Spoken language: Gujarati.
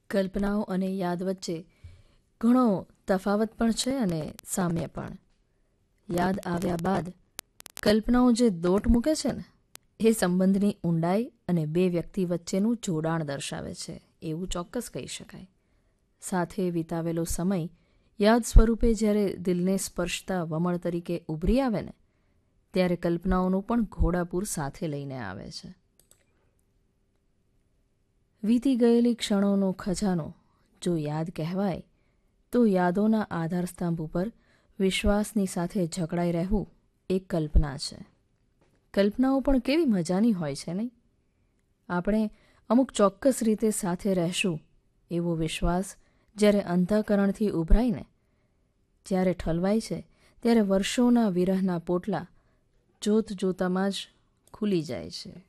કલ્પનાઓ અને યાદ વચ્ચે ઘણો તફાવત પણ છે અને સામ્ય પણ. યાદ આવ્યા બાદ કલ્પનાઓ જે દોટ મૂકે છે ને એ સંબંધની ઊંડાઈ અને બે વ્યક્તિ વચ્ચેનું જોડાણ દર્શાવે છે એવું ચોક્કસ કહી શકાય. સાથે વિતાવેલો સમય યાદ સ્વરૂપે જ્યારે દિલને સ્પર્શતા વમળ તરીકે ઉભરી આવે ને ત્યારે કલ્પનાઓનું પણ ઘોડાપૂર સાથે લઈને આવે છે. વીતી ગયેલી ક્ષણોનો ખજાનો જો યાદ કહેવાય તો યાદોના આધારસ્તંભ ઉપર વિશ્વાસની સાથે જકડાઈ રહેવું એક કલ્પના છે. કલ્પનાઓ પણ કેવી મજાની હોય છે નહીં? આપણે અમુક ચોક્કસ રીતે સાથે રહેશું એવો વિશ્વાસ જ્યારે અંતઃકરણથી ઉભરાય ને જ્યારે ઠલવાય છે ત્યારે વર્ષોના વિરહના પોટલા જોત જોતામાં જ ખુલી જાય છે.